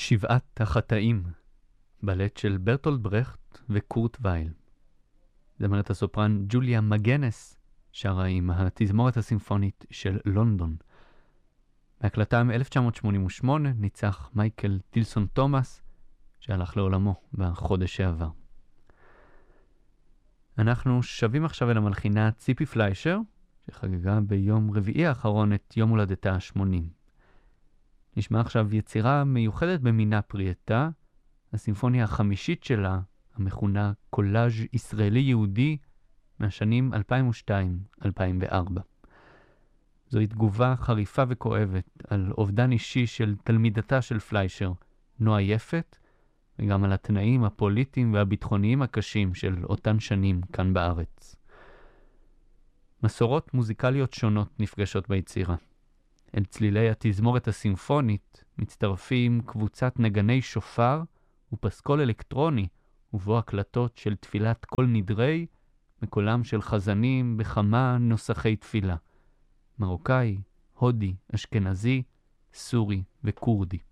שבעת החטאים, בלט של ברטולד ברכט וקורט וייל. זמרת הסופרן ג'וליה מגנס שרה עם התזמורת הסימפונית של לונדון. בהקלטה מ-1988 ניצח מייקל טילסון תומאס שהלך לעולמו בחודש שעבר. אנחנו שבים עכשיו אל המלחינה ציפי פליישר שחגגה ביום רביעי האחרון את יום הולדתה ה-80. נשמע עכשיו יצירה מיוחדת במינה פריאטה, הסימפוניה החמישית שלה, המכונה קולאז' ישראלי יהודי מהשנים 2002-2004. זוהי תגובה חריפה וכואבת על אובדן אישי של תלמידתה של פליישר, נועה יפת, וגם על התנאים הפוליטיים והביטחוניים הקשים של אותן שנים כאן בארץ. מסורות מוזיקליות שונות נפגשות ביצירה. אל צלילי התזמורת הסימפונית מצטרפים קבוצת נגני שופר ופסקול אלקטרוני, ובו הקלטות של תפילת כל נדרי, מקולם של חזנים בכמה נוסחי תפילה. מרוקאי, הודי, אשכנזי, סורי וקורדי.